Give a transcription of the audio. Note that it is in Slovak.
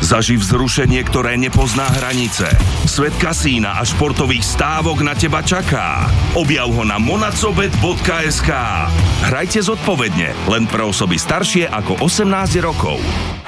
Zaži vzrušenie, ktoré nepozná hranice. Svet kasína a športových stávok na teba čaká. Objav ho na monacobet.sk. Hrajte zodpovedne, len pre osoby staršie ako 18 rokov.